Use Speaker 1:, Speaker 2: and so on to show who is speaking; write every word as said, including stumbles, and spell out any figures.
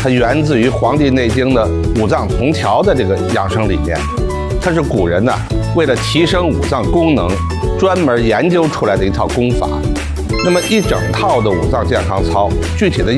Speaker 1: 它源自于《黄帝内经》的五脏同调的这个养生理念，它是古人呢为了提升五脏功能，专门研究出来的一套功法。那么一整套的五脏健康操，具体的